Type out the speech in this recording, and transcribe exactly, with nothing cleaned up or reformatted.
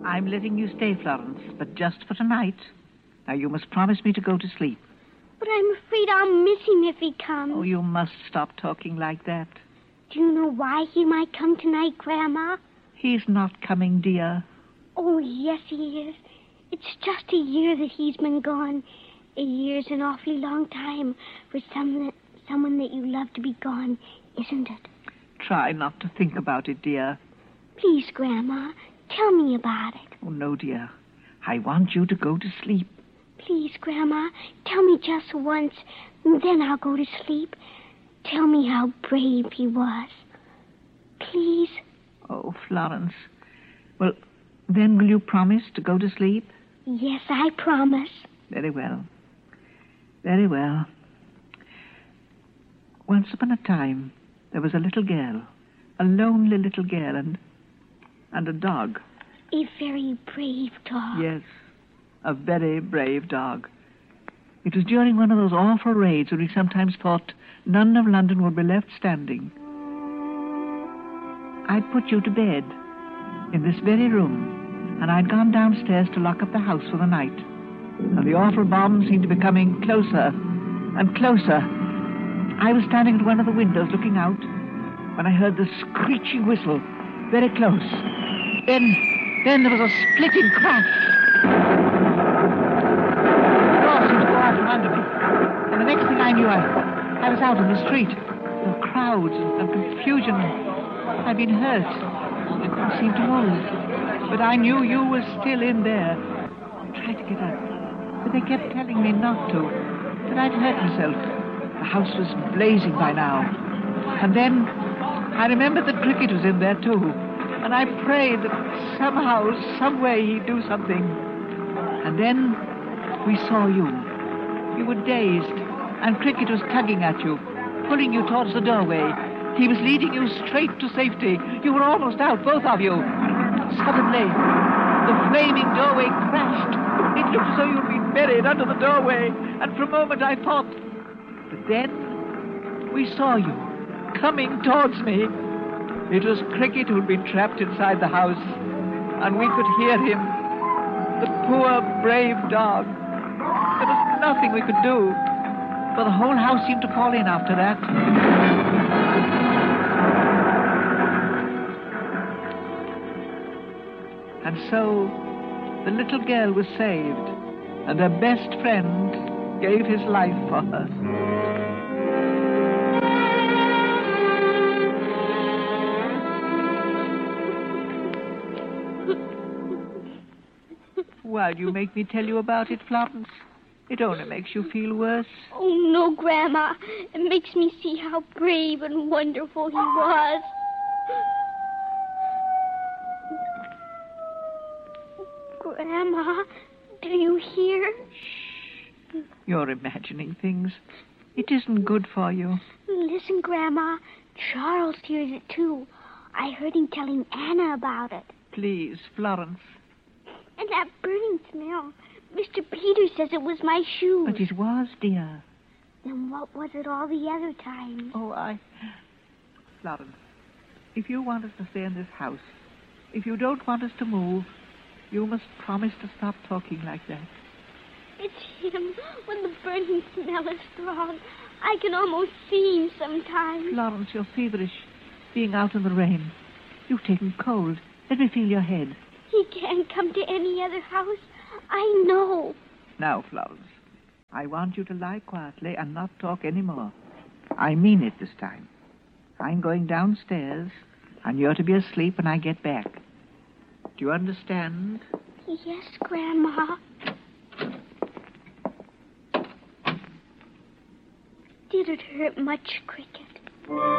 I'm letting you stay, Florence, but just for tonight. Now, you must promise me to go to sleep. But I'm afraid I'll miss him if he comes. Oh, you must stop talking like that. Do you know why he might come tonight, Grandma? He's not coming, dear. Oh, yes, he is. It's just a year that he's been gone. A year's an awfully long time for some that, someone that you love to be gone, isn't it? Try not to think about it, dear. Please, Grandma, tell me about it. Oh, no, dear. I want you to go to sleep. Please, Grandma, tell me just once, and then I'll go to sleep. Tell me how brave he was. Please. Oh, Florence. Well, then will you promise to go to sleep? Yes, I promise. Very well. Very well. Once upon a time, there was a little girl, a lonely little girl, and, and a dog. A very brave dog. Yes, a very brave dog. It was during one of those awful raids where we sometimes thought none of London would be left standing. I'd put you to bed in this very room, and I'd gone downstairs to lock up the house for the night. And the awful bombs seemed to be coming closer and closer. I was standing at one of the windows looking out when I heard the screeching whistle very close. Then, then there was a splitting crash. The door seemed to go out from under me. And the next thing I knew, I, I was out in the street. There were crowds and, and confusion. I'd been hurt. I couldn't seem to move. But I knew you were still in there. I tried to get up, but they kept telling me not to, that I'd hurt myself. The house was blazing by now. And then I remembered that Cricket was in there, too. And I prayed that somehow, some way, he'd do something. And then we saw you. You were dazed, and Cricket was tugging at you, pulling you towards the doorway. He was leading you straight to safety. You were almost out, both of you. Suddenly, the flaming doorway crashed. It looked as though you'd been buried under the doorway. And for a moment I thought... But then we saw you coming towards me. It was Cricket who'd been trapped inside the house. And we could hear him. The poor, brave dog. There was nothing we could do. For the whole house seemed to fall in after that. And so, the little girl was saved, and her best friend gave his life for her. Why do you make me tell you about it, Florence? It only makes you feel worse. Oh, no, Grandma. It makes me see how brave and wonderful he was. Grandma, do you hear? Shh. You're imagining things. It isn't good for you. Listen, Grandma. Charles hears it, too. I heard him telling Anna about it. Please, Florence. And that burning smell. Mister Peters says it was my shoes. But it was, dear. Then what was it all the other times? Oh, I... Florence, if you want us to stay in this house, if you don't want us to move, you must promise to stop talking like that. It's him. When the burning smell is strong, I can almost see him sometimes. Florence, you're feverish, being out in the rain. You've taken cold. Let me feel your head. He can't come to any other house. I know. Now, Florence, I want you to lie quietly and not talk any more. I mean it this time. I'm going downstairs, and you're to be asleep when I get back. Do you understand? Yes, Grandma. Did it hurt much, Cricket?